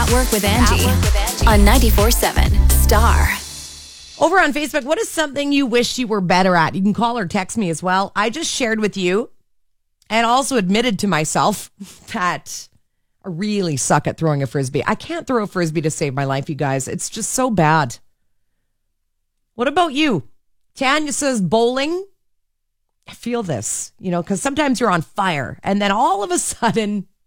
Work with Angie on 94.7 Star. Over on Facebook, what is something you wish you were better at? You can call or text me as well. I just shared with you and also admitted to myself that I really suck at throwing a Frisbee. I can't throw a Frisbee to save my life, you guys. It's just so bad. What about you? Tanya says bowling. I feel this, because sometimes you're on fire and then all of a sudden